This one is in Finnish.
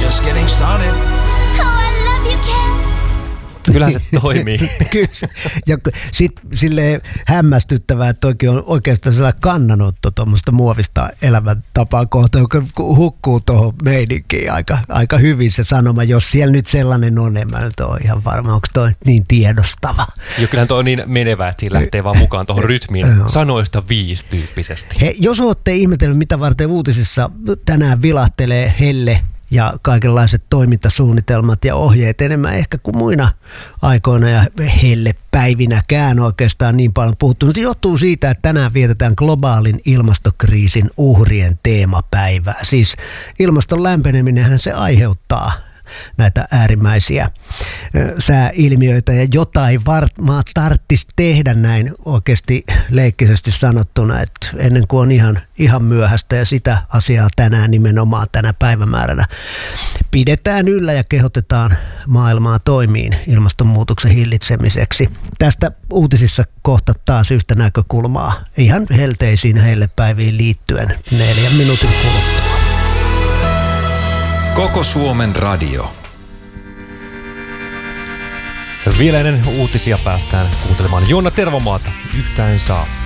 just getting started. Oh, I love you, Ken. Kyllähän se toimii. Kyllä. Ja sitten silleen hämmästyttävää, että toikin on oikeastaan sellainen kannanotto tuommoista muovista elämäntapaa kohtaan, joka hukkuu tuohon meininkiin aika hyvin se sanoma. Jos siellä nyt sellainen on, en mä nyt ole ihan varma, onko toi niin tiedostava. Jo, kyllähän toi on niin menevää, että siinä lähtee vaan mukaan tuohon rytmiin sanoista 5 tyyppisesti. He, jos olette ihmetellyt, mitä varten uutisissa tänään vilahtelee helle ja kaikenlaiset toimintasuunnitelmat ja ohjeet enemmän ehkä kuin muina aikoina ja hellepäivinäkään oikeastaan niin paljon puhuttu. Se johtuu siitä, että tänään vietetään globaalin ilmastokriisin uhrien teemapäivää. Siis ilmaston lämpeneminenhän se aiheuttaa näitä äärimmäisiä sääilmiöitä ja jotain varmaan tarvitsisi tehdä näin oikeasti leikkisesti sanottuna, että ennen kuin on ihan myöhäistä ja sitä asiaa tänään nimenomaan tänä päivämääränä pidetään yllä ja kehotetaan maailmaa toimiin ilmastonmuutoksen hillitsemiseksi. Tästä uutisissa kohta taas yhtä näkökulmaa ihan helteisiin hellepäiviin liittyen 4 minuutin kuluttua. Koko Suomen radio. Vielä ennen uutisia päästään kuuntelemaan Joona Tervomaata. Yhtään saa.